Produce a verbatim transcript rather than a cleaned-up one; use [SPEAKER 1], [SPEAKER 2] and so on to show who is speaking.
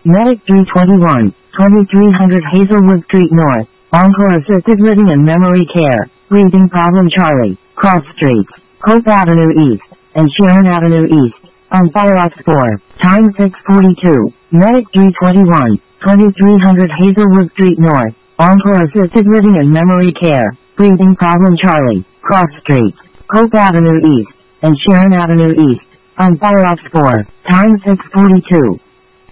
[SPEAKER 1] Medic three twenty-one, twenty-three hundred Hazelwood Street North. Encore Assisted Living and Memory Care. Breathing Problem Charlie. Cross Streets. Hope Avenue East. And Sharon Avenue East. On Firefox four. Time six forty-two. Medic three twenty-one, twenty-three hundred Hazelwood Street North. Encore Assisted Living and Memory Care. Breathing Problem Charlie. Cross Streets. Hope Avenue East. And Sharon Avenue East. On Firefox four. Time six forty-two.